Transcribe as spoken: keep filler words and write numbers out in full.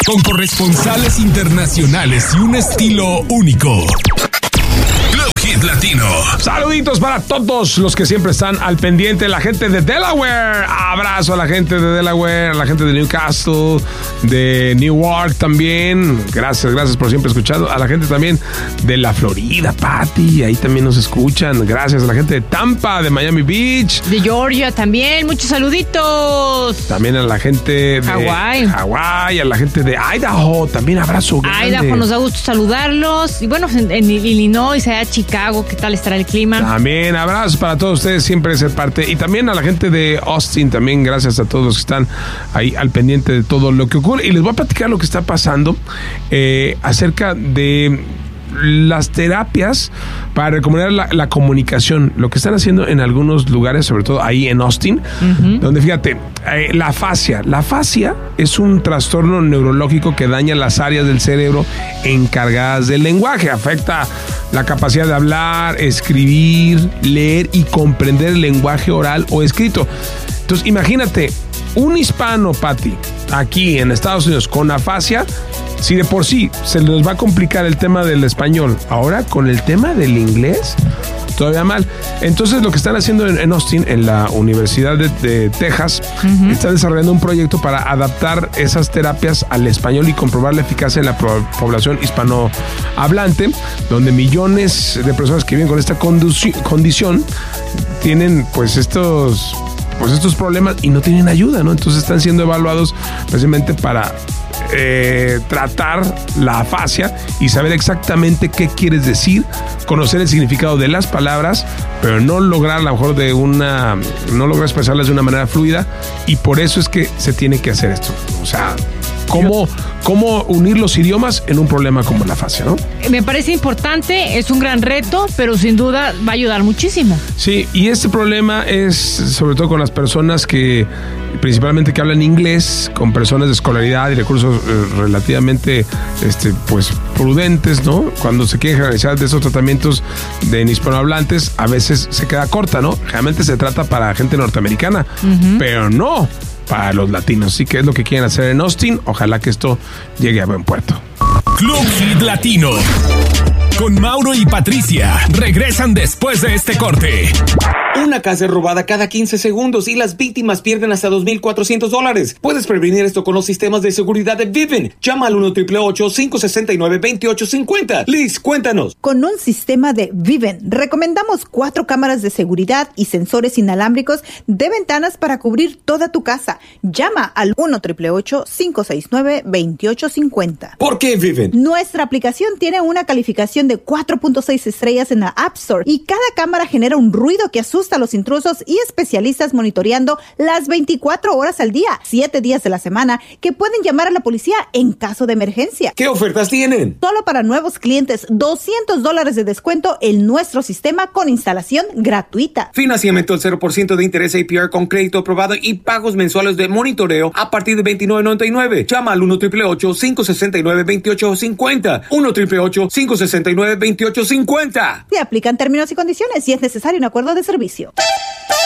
con corresponsales internacionales y un estilo único. Club Hit Latino. Saluditos para todos los que siempre están al pendiente. La gente de Delaware. Abrazo a la gente de Delaware, a la gente de Newcastle, de Newark también. Gracias, gracias por siempre escuchar. A la gente también de la Florida, Patty. Ahí también nos escuchan. Gracias a la gente de Tampa, de Miami Beach. De Georgia también. Muchos saluditos. También a la gente de Hawái. Hawái, a la gente de Idaho. También abrazo grande. Idaho, nos da gusto saludarlos. Y bueno, en, en Illinois, allá Chicago, ¿qué tal estará el clima? También abrazos para todos ustedes, siempre es parte. Y también a la gente de Austin, también gracias a todos los que están ahí al pendiente de todo lo que ocurre. Y les voy a platicar lo que está pasando eh, acerca de las terapias para recomendar la, la comunicación, lo que están haciendo en algunos lugares, sobre todo ahí en Austin, uh-huh. donde fíjate, eh, la afasia. La afasia es un trastorno neurológico que daña las áreas del cerebro encargadas del lenguaje, afecta la capacidad de hablar, escribir, leer y comprender el lenguaje oral o escrito. Entonces, imagínate, un hispano, Patty, aquí en Estados Unidos con afasia, si de por sí se les va a complicar el tema del español, ahora con el tema del inglés, todavía mal. Entonces lo que están haciendo en, en Austin, en la Universidad de, de Texas, uh-huh. están desarrollando un proyecto para adaptar esas terapias al español y comprobar la eficacia en la pro- población hispanohablante, donde millones de personas que viven con esta conduci- condición tienen pues estos... pues estos problemas y no tienen ayuda, ¿no? Entonces están siendo evaluados precisamente para eh, tratar la afasia y saber exactamente qué quieres decir, conocer el significado de las palabras, pero no lograr a lo mejor de una, no lograr expresarlas de una manera fluida, y por eso es que se tiene que hacer esto. O sea, ¿Cómo, cómo unir los idiomas en un problema como la afasia, ¿no? Me parece importante, es un gran reto, pero sin duda va a ayudar muchísimo. Sí, y este problema es sobre todo con las personas que, principalmente que hablan inglés, con personas de escolaridad y recursos eh, relativamente este, pues, prudentes, ¿no? Cuando se quieren realizar de esos tratamientos de hispanohablantes, a veces se queda corta, ¿no? Realmente se trata para gente norteamericana, uh-huh. pero no para los latinos. Sí, que es lo que quieren hacer en Austin. Ojalá que esto llegue a buen puerto. Club Hit Latino. Con Mauro y Patricia. Regresan después de este corte. Una casa es robada cada quince segundos y las víctimas pierden hasta dos mil cuatrocientos dólares. Puedes prevenir esto con los sistemas de seguridad de Vivint. Llama al uno, ocho ocho ocho, cinco seis nueve, dos ocho cinco cero. Liz, cuéntanos. Con un sistema de Vivint, recomendamos cuatro cámaras de seguridad y sensores inalámbricos de ventanas para cubrir toda tu casa. Llama al uno, ocho ocho ocho, cinco seis nueve, dos ocho cinco cero. ¿Por qué Vivint? Nuestra aplicación tiene una calificación de cuatro punto seis estrellas en la App Store y cada cámara genera un ruido que asusta a los intrusos y especialistas monitoreando las veinticuatro horas al día, siete días de la semana, que pueden llamar a la policía en caso de emergencia. ¿Qué ofertas tienen? Solo para nuevos clientes, doscientos dólares de descuento en nuestro sistema con instalación gratuita. Financiamiento al cero por ciento de interés A P R con crédito aprobado y pagos mensuales de monitoreo a partir de veintinueve noventa y nueve. Llama al uno, ocho ocho ocho, cinco seis nueve, dos ocho cinco cero. uno, ocho ocho ocho, cinco seis nueve, dos ocho cinco cero. Se aplican términos y condiciones y es necesario un acuerdo de servicio.